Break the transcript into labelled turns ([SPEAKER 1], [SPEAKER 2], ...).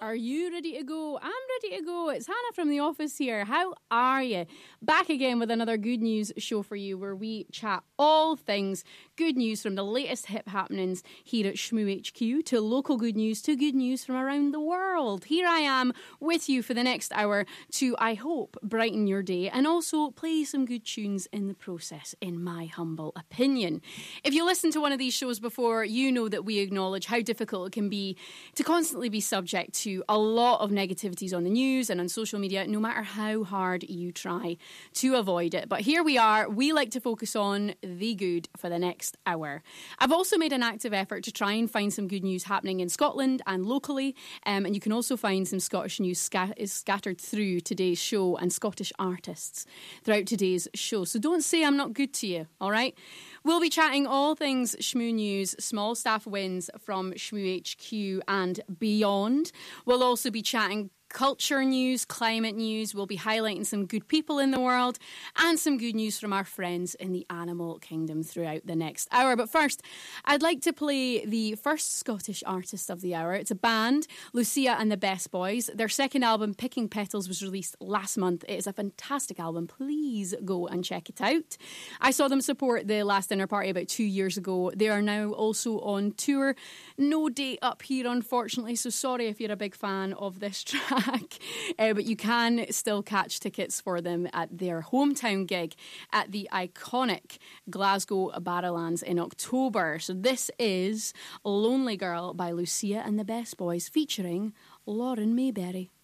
[SPEAKER 1] Are you ready to go? I'm ready to go. It's Hannah from the office here. How are you? Back again with another good news show for you where we chat all things good news from the latest hip happenings here at Shmoo HQ to local good news to good news from around the world. Here I am with you for the next hour to, I hope, brighten your day and also play some good tunes in the process, in my humble opinion. If you listened to one of these shows before, you know that we acknowledge how difficult it can be to constantly be subject to a lot of negativities on the news and on social media, no matter how hard you try to avoid it. But here we are. We like to focus on the good for the next hour. I've also made an active effort to try and find some good news happening in Scotland and locally, and you can also find some Scottish news scattered through today's show and Scottish artists throughout today's show. So don't say I'm not good to you, all right? We'll be chatting all things Shmoo News, small staff wins from Shmoo HQ and beyond. We'll also be chatting culture news, climate news. We'll be highlighting some good people in the world and some good news from our friends in the animal kingdom throughout the next hour. But first, I'd like to play the first Scottish artist of the hour. It's a band, Lucia and the Best Boys. Their second album, Picking Petals, was released last month. It is a fantastic album. Please go and check it out. I saw them support the Last Dinner Party about 2 years ago. They are now also on tour. No date up here, unfortunately, so sorry if you're a big fan of this track. But you can still catch tickets for them at their hometown gig at the iconic Glasgow Barrowlands in October. So this is Lonely Girl by Lucia and the Best Boys featuring Lauren Mayberry.